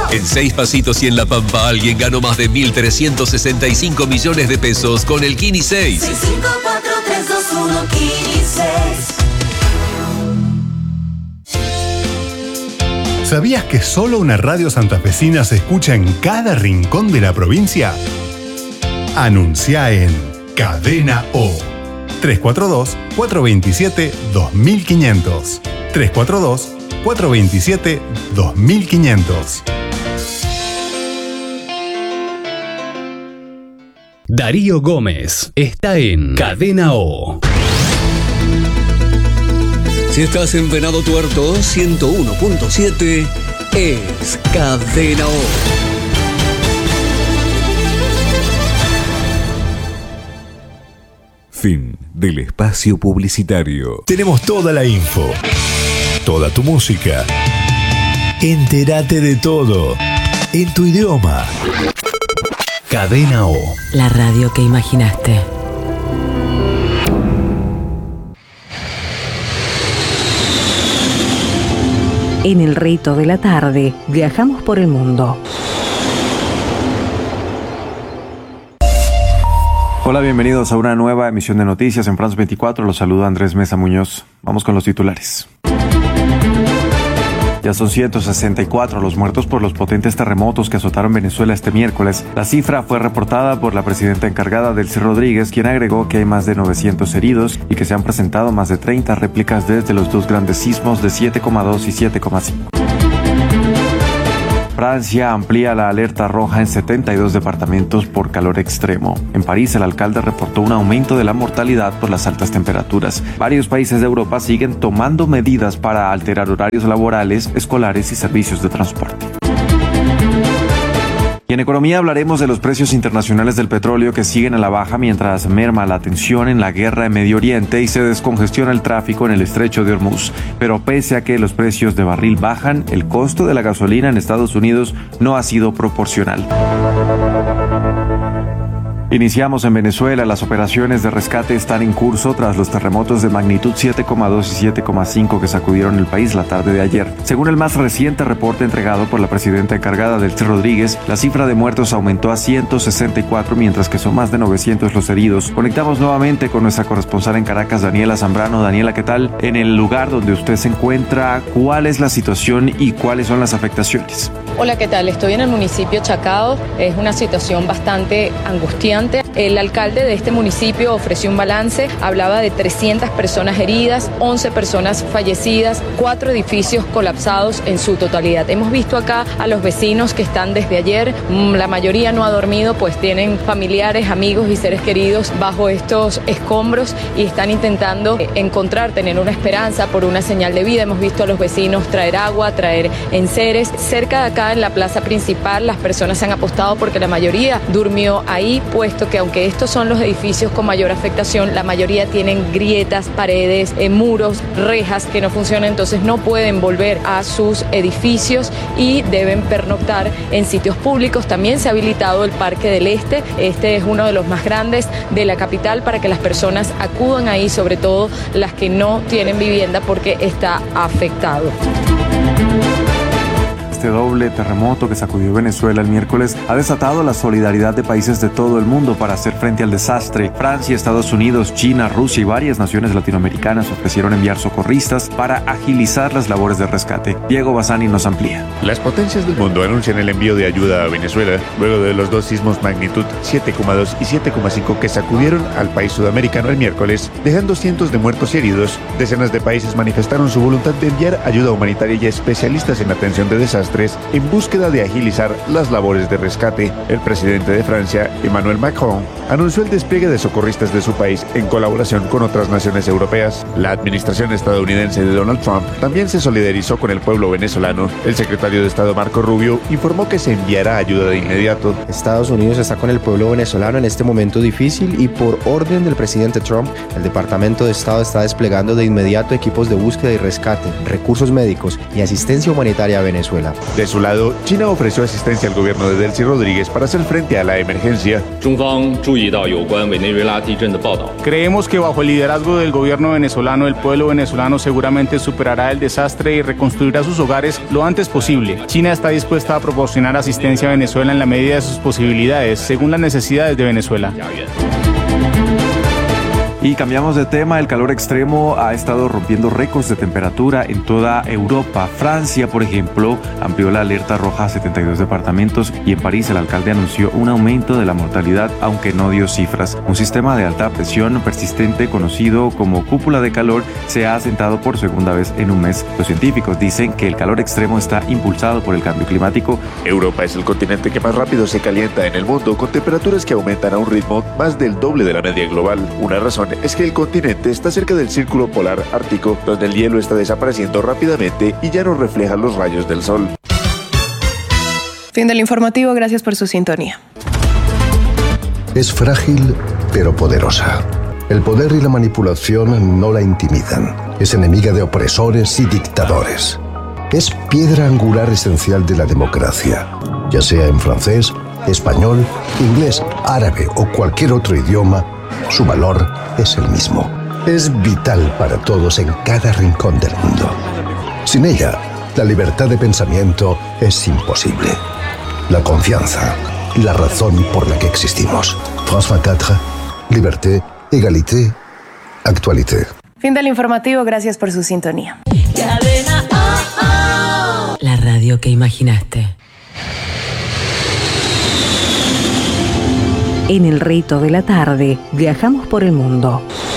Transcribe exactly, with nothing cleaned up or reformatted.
En Seis Pasitos y en La Pampa alguien ganó más de mil trescientos sesenta y cinco millones de pesos con el Kini seis. seis cinco cuatro tres dos uno Kini seis. ¿Sabías que solo una radio santafesina se escucha en cada rincón de la provincia? Anuncia en Cadena O. tres cuatro dos, cuatro dos siete, dos mil quinientos. tres cuatro dos, cuatro dos siete, dos mil quinientos. Darío Gómez está en Cadena O. Si estás en Venado Tuerto, ciento uno punto siete es Cadena O. Fin del espacio publicitario. Tenemos toda la info, toda tu música. Entérate de todo en tu idioma. Cadena O. La radio que imaginaste. En el rito de la tarde, viajamos por el mundo. Hola, bienvenidos a una nueva emisión de noticias en France veinticuatro. Los saluda Andrés Mesa Muñoz. Vamos con los titulares. Ya son ciento sesenta y cuatro los muertos por los potentes terremotos que azotaron Venezuela este miércoles. La cifra fue reportada por la presidenta encargada, Delcy Rodríguez, quien agregó que hay más de novecientos heridos y que se han presentado más de treinta réplicas desde los dos grandes sismos de siete coma dos y siete coma cinco. Francia amplía la alerta roja en setenta y dos departamentos por calor extremo. En París, el alcalde reportó un aumento de la mortalidad por las altas temperaturas. Varios países de Europa siguen tomando medidas para alterar horarios laborales, escolares y servicios de transporte. Y en economía hablaremos de los precios internacionales del petróleo que siguen a la baja mientras merma la tensión en la guerra en Medio Oriente y se descongestiona el tráfico en el estrecho de Hormuz. Pero pese a que los precios de barril bajan, el costo de la gasolina en Estados Unidos no ha sido proporcional. Iniciamos en Venezuela. Las operaciones de rescate están en curso tras los terremotos de magnitud siete coma dos y siete coma cinco que sacudieron el país la tarde de ayer. Según el más reciente reporte entregado por la presidenta encargada, Delcy Rodríguez, la cifra de muertos aumentó a ciento sesenta y cuatro, mientras que son más de novecientos los heridos. Conectamos nuevamente con nuestra corresponsal en Caracas, Daniela Zambrano. Daniela, ¿qué tal? En el lugar donde usted se encuentra, ¿cuál es la situación y cuáles son las afectaciones? Hola, ¿qué tal? Estoy en el municipio Chacao. Es una situación bastante angustiante. El alcalde de este municipio ofreció un balance, hablaba de trescientas personas heridas, once personas fallecidas, cuatro edificios colapsados en su totalidad. Hemos visto acá a los vecinos que están desde ayer, la mayoría no ha dormido, pues tienen familiares, amigos y seres queridos bajo estos escombros y están intentando encontrar, tener una esperanza por una señal de vida. Hemos visto a los vecinos traer agua, traer enseres. Cerca de acá en la plaza principal las personas han apostado porque la mayoría durmió ahí, puesto que aunque estos son los edificios con mayor afectación, la mayoría tienen grietas, paredes, eh, muros, rejas que no funcionan, entonces no pueden volver a sus edificios y deben pernoctar en sitios públicos. También se ha habilitado el Parque del Este, este es uno de los más grandes de la capital, para que las personas acudan ahí, sobre todo las que no tienen vivienda porque está afectado. Este doble terremoto que sacudió Venezuela el miércoles ha desatado la solidaridad de países de todo el mundo para hacer frente al desastre. Francia, Estados Unidos, China, Rusia y varias naciones latinoamericanas ofrecieron enviar socorristas para agilizar las labores de rescate. Diego Bassani nos amplía. Las potencias del mundo anuncian el envío de ayuda a Venezuela luego de los dos sismos magnitud siete coma dos y siete coma cinco que sacudieron al país sudamericano el miércoles, dejando cientos de muertos y heridos. Decenas de países manifestaron su voluntad de enviar ayuda humanitaria y especialistas en atención de desastres en búsqueda de agilizar las labores de rescate. El presidente de Francia, Emmanuel Macron, anunció el despliegue de socorristas de su país en colaboración con otras naciones europeas. La administración estadounidense de Donald Trump también se solidarizó con el pueblo venezolano. El secretario de Estado Marco Rubio informó que se enviará ayuda de inmediato. Estados Unidos está con el pueblo venezolano en este momento difícil y por orden del presidente Trump, el Departamento de Estado está desplegando de inmediato equipos de búsqueda y rescate, recursos médicos y asistencia humanitaria a Venezuela. De su lado, China ofreció asistencia al gobierno de Delcy Rodríguez para hacer frente a la emergencia. Creemos que bajo el liderazgo del gobierno venezolano, el pueblo venezolano seguramente superará el desastre y reconstruirá sus hogares lo antes posible. China está dispuesta a proporcionar asistencia a Venezuela en la medida de sus posibilidades, según las necesidades de Venezuela. Y cambiamos de tema, el calor extremo ha estado rompiendo récords de temperatura en toda Europa. Francia, por ejemplo, amplió la alerta roja a setenta y dos departamentos y en París el alcalde anunció un aumento de la mortalidad, aunque no dio cifras. Un sistema de alta presión persistente conocido como cúpula de calor se ha asentado por segunda vez en un mes. Los científicos dicen que el calor extremo está impulsado por el cambio climático. Europa es el continente que más rápido se calienta en el mundo, con temperaturas que aumentan a un ritmo más del doble de la media global. Una razón es que el continente está cerca del círculo polar ártico, donde el hielo está desapareciendo rápidamente y ya no refleja los rayos del sol. Fin del informativo, gracias por su sintonía. Es frágil, pero poderosa. El poder y la manipulación no la intimidan. Es enemiga de opresores y dictadores. Es piedra angular esencial de la democracia, ya sea en francés, español, inglés, árabe o cualquier otro idioma. Su valor es el mismo. Es vital para todos en cada rincón del mundo. Sin ella, la libertad de pensamiento es imposible. La confianza, la razón por la que existimos. France veinticuatro, liberté, égalité, actualité. Fin del informativo, gracias por su sintonía. Cadena O, O. La radio que imaginaste. En el rito de la tarde, viajamos por el mundo.